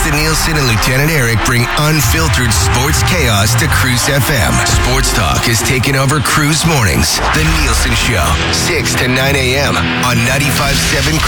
Preston Nielsen and Lieutenant Eric bring unfiltered sports chaos to Cruise FM. Sports talk is taking over Cruise mornings. The Nielsen Show, 6 to 9 a.m. on 95.7